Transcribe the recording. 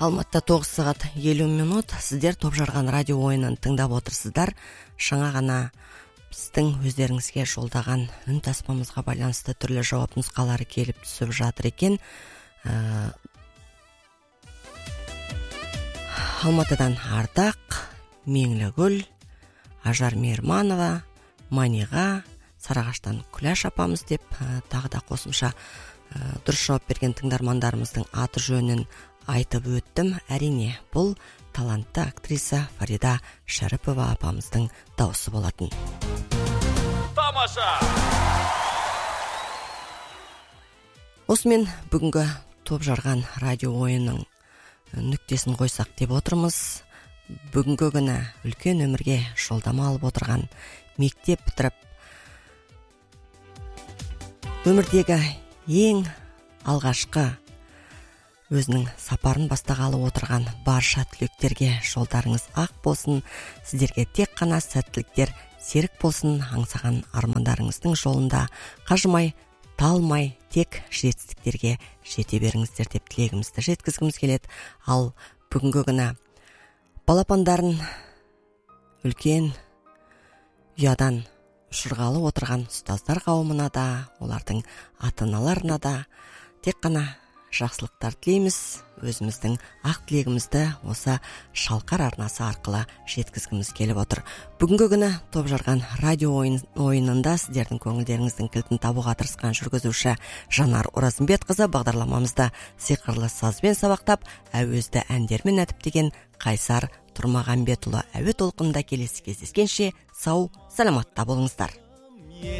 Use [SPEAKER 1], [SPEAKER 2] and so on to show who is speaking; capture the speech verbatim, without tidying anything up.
[SPEAKER 1] Алматыда тоғыз сағат елу минут. Сіздер топ жарған радио ойынын тыңдап отырсыздар. Шаңа ғана сіздің өздеріңізге жолдаған үн таспамызға байланысты түрлі жауап нұсқалары келіп түсіп жатыр екен. Ә... Алматыдан Ардақ, Меңлігүл, Ажар Мейірманова, Маниға, Сарағаштан Күләш апамыз деп ә, тағы да қосымша ә, дұрыс жауап берген тыңдармандарымыздың аты жөнін айтып өттім. Әрине, бұл талантты актриса Фарида Шәріпова апамыздың дауысы болатын.
[SPEAKER 2] Тамаша!
[SPEAKER 1] Осымен бүгінгі топ жарған радио ойынның нүктесін қойсақ деп отырмыз. Бүгінгі күні үлкен өмірге жолдама алып отырған, мектеп бітіріп, өмірдегі ең алғашқы өзінің сапарын бастағалы отырған барша түлектерге жолдарыңыз ақ болсын. Сіздерге тек қана сәттіліктер серік болсын. Аңсаған армандарыңыздың жолында қажымай, талмай, тек жетістіктерге жете беріңіздер деп тілегімізді жеткізгіміз келеді. Ал бүгінгі күні балапандарын үлкен ұядан ұшырғалы отырған ұстаздар қауымына да, олардың ата-аналарына да тек қана жақсылықтар тілейміз. Өзіміздің ақ тілегімізді осы шалқар арнасы арқылы жеткізгіміз келіп отыр. Бүгінгі күні топ жарған радио ойын, ойынында сіздердің көңілдеріңіздің кілтін табуға тырысқан жүргізуші Жанар Оразымбетқызы бағдарламамызда сиқырлы сазбен сабақтап, әуезді әндермен әдіптеген Қайсар Тұрмағанбетұлы әуе толқынында келесі кездескенше сау, саламатта болыңыздар.